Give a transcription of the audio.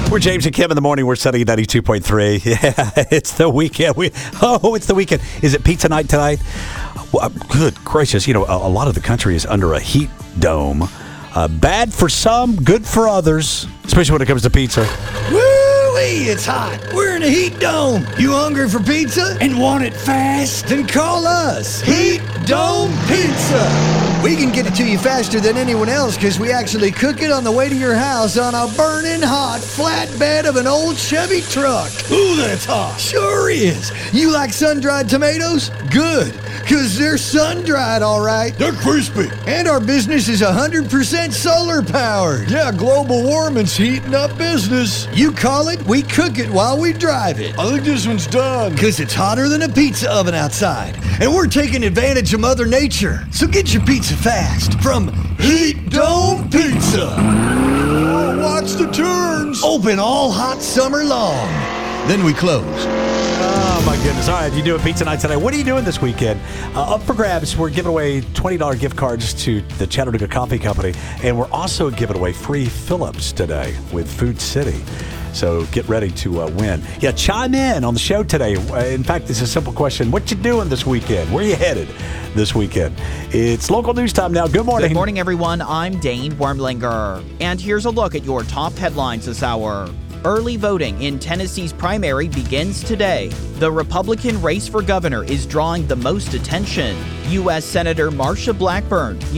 We're James and Kim in the morning. We're setting 92.3. Yeah, it's the weekend. It's the weekend. Is it pizza night tonight? Well, good gracious. You know, a lot of the country is under a heat dome. Bad for some, good for others, especially when it comes to pizza. Woo-wee, it's hot. We're in a heat dome. You hungry for pizza and want it fast? Then call us, Heat Dome Pizza. We can get it to you faster than anyone else because we actually cook it on the way to your house on a burning hot flatbed of an old Chevy truck. Ooh, that's hot. Sure is. You like sun-dried tomatoes? Good, because they're sun-dried, all right. They're crispy. And our business is 100% solar powered. Yeah, global warming's heating up business. You call it, we cook it while we drive it. I think this one's done. Because it's hotter than a pizza oven outside. And we're taking advantage of Mother Nature. So get your pizza fast from Heat Dome Pizza. Oh, watch the turns. Open all hot summer long. Then we close. Oh, my goodness. All right, you doing pizza night today. What are you doing this weekend? Up for grabs, we're giving away $20 gift cards to the Chattanooga Coffee Company, and we're also giving away free fill-ups today with Food City. So get ready to win. Yeah, chime in on the show today. In fact, it's a simple question. What you doing this weekend? Where you headed this weekend? It's local news time now. Good morning. Good morning, everyone. I'm Dane Wormlinger. And here's a look at your top headlines this hour. Early voting in Tennessee's primary begins today. The Republican race for governor is drawing the most attention. U.S. Senator Marsha Blackburn